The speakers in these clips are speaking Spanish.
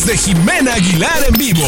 de Jimena Aguilar en vivo.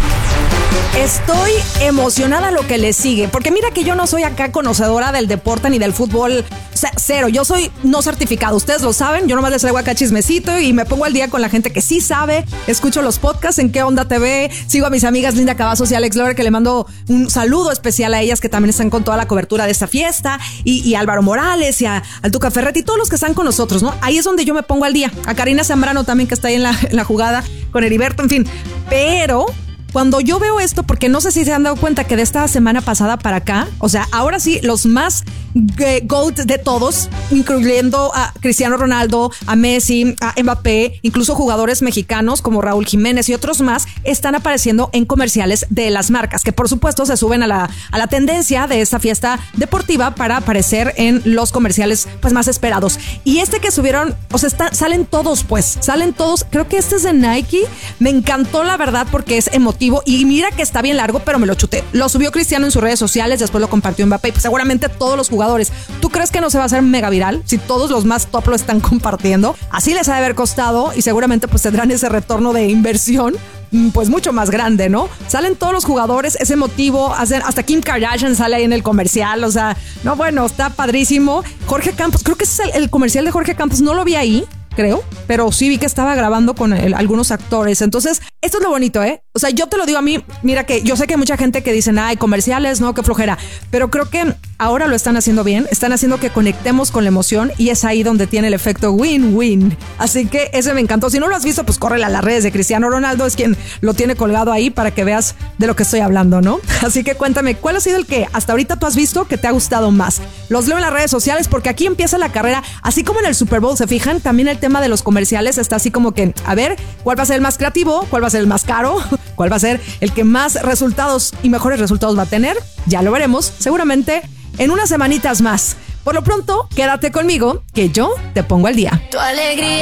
Estoy emocionada a lo que le sigue, porque mira que yo no soy acá conocedora del deporte ni del fútbol, cero, yo soy no certificado, ustedes lo saben, yo nomás les traigo acá chismecito y me pongo al día con la gente que sí sabe, escucho los podcasts en Qué Onda TV, sigo a mis amigas Linda Cavazos y Alex Lore, que le mando un saludo especial a ellas que también están con toda la cobertura de esta fiesta, y Álvaro Morales y al Tuca Ferretti y todos los que están con nosotros, ¿no? Ahí es donde yo me pongo al día, a Karina Zambrano también que está ahí en la jugada con Heriberto, en fin, pero cuando yo veo esto, porque no sé si se han dado cuenta que de esta semana pasada para acá, o sea, ahora sí, los más GOAT de todos, incluyendo a Cristiano Ronaldo, a Messi, a Mbappé, incluso jugadores mexicanos como Raúl Jiménez y otros más, están apareciendo en comerciales de las marcas, que por supuesto se suben a la tendencia de esta fiesta deportiva para aparecer en los comerciales pues más esperados. Y este que subieron, o sea, salen todos, creo que este es de Nike, me encantó la verdad porque es emotivo y mira que está bien largo, pero me lo chuté. Lo subió Cristiano en sus redes sociales, después lo compartió Mbappé y pues seguramente todos los jugadores. ¿Tú crees que no se va a hacer mega viral si todos los más top lo están compartiendo? Así les ha de haber costado y seguramente pues tendrán ese retorno de inversión pues mucho más grande, ¿no? Salen todos los jugadores, es emotivo, hasta Kim Kardashian sale ahí en el comercial, o sea, no, bueno, está padrísimo. Jorge Campos, creo que es el comercial de Jorge Campos, no lo vi ahí, creo, pero sí vi que estaba grabando con algunos actores. Entonces, esto es lo bonito, ¿eh? O sea, yo te lo digo a mí, mira que yo sé que hay mucha gente que dice, ay, comerciales, no, qué flojera, pero creo que ahora lo están haciendo bien, están haciendo que conectemos con la emoción y es ahí donde tiene el efecto win-win. Así que ese me encantó. Si no lo has visto, pues córrele a las redes de Cristiano Ronaldo, es quien lo tiene colgado ahí para que veas de lo que estoy hablando, ¿no? Así que cuéntame, ¿cuál ha sido el que hasta ahorita tú has visto que te ha gustado más? Los leo en las redes sociales porque aquí empieza la carrera, así como en el Super Bowl, ¿se fijan? También el tema de los comerciales está así como que, a ver, ¿cuál va a ser el más creativo? ¿Cuál va a ser el más caro? ¿Cuál va a ser el que más resultados y mejores resultados va a tener? Ya lo veremos, seguramente en unas semanitas más. Por lo pronto, quédate conmigo, que yo te pongo al día. Tu alegría.